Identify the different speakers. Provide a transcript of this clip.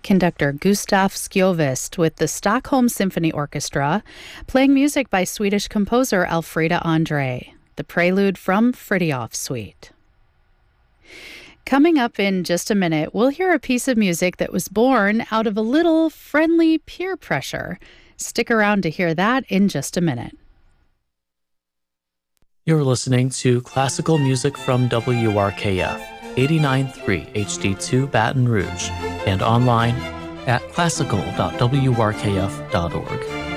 Speaker 1: conductor Gustav Sjöwist with the Stockholm Symphony Orchestra, playing music by Swedish composer Alfreda André, the prelude from Fritiof Suite. Coming up in just a minute, we'll hear a piece of music that was born out of a little friendly peer pressure. Stick around to hear that in just a minute.
Speaker 2: You're listening to classical music from WRKF, 89.3 HD2 Baton Rouge, and online at classical.wrkf.org.